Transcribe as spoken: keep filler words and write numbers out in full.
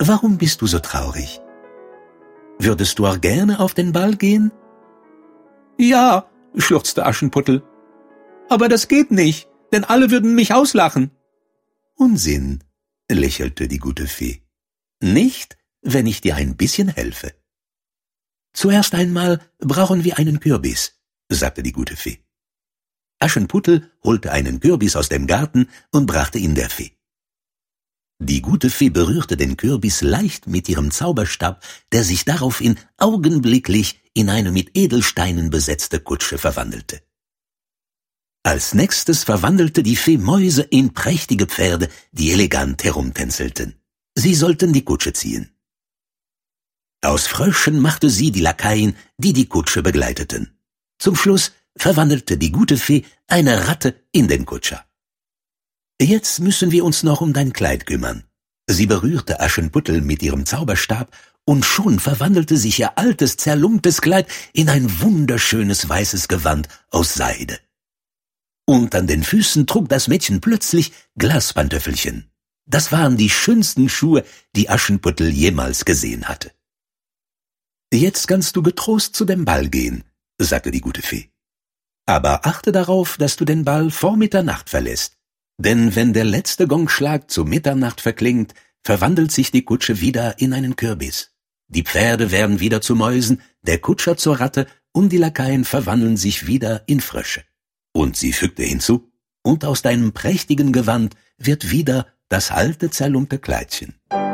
warum bist du so traurig? Würdest du auch gerne auf den Ball gehen?« »Ja«, schluchzte Aschenputtel, »aber das geht nicht, denn alle würden mich auslachen.« »Unsinn«, lächelte die gute Fee, »nicht, wenn ich dir ein bisschen helfe.« »Zuerst einmal brauchen wir einen Kürbis«, sagte die gute Fee. Aschenputtel holte einen Kürbis aus dem Garten und brachte ihn der Fee. Die gute Fee berührte den Kürbis leicht mit ihrem Zauberstab, der sich daraufhin augenblicklich in eine mit Edelsteinen besetzte Kutsche verwandelte. Als nächstes verwandelte die Fee Mäuse in prächtige Pferde, die elegant herumtänzelten. Sie sollten die Kutsche ziehen. Aus Fröschen machte sie die Lakaien, die die Kutsche begleiteten. Zum Schluss verwandelte die gute Fee eine Ratte in den Kutscher. »Jetzt müssen wir uns noch um dein Kleid kümmern.« Sie berührte Aschenputtel mit ihrem Zauberstab, und schon verwandelte sich ihr altes, zerlumptes Kleid in ein wunderschönes weißes Gewand aus Seide. Und an den Füßen trug das Mädchen plötzlich Glaspantöffelchen. Das waren die schönsten Schuhe, die Aschenputtel jemals gesehen hatte. »Jetzt kannst du getrost zu dem Ball gehen«, sagte die gute Fee. »Aber achte darauf, dass du den Ball vor Mitternacht verlässt. Denn wenn der letzte Gongschlag zu Mitternacht verklingt, verwandelt sich die Kutsche wieder in einen Kürbis. Die Pferde werden wieder zu Mäusen, der Kutscher zur Ratte und die Lakaien verwandeln sich wieder in Frösche.« Und sie fügte hinzu, »und aus deinem prächtigen Gewand wird wieder das alte zerlumpte Kleidchen.«